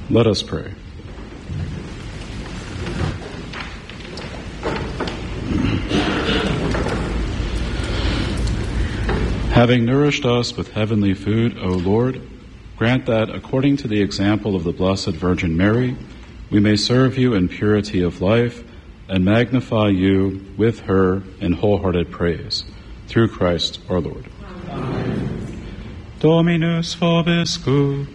Let us pray. Having nourished us with heavenly food, O Lord, grant that, according to the example of the Blessed Virgin Mary, we may serve you in purity of life and magnify you with her in wholehearted praise. Through Christ our Lord. Amen. Dominus vobiscum.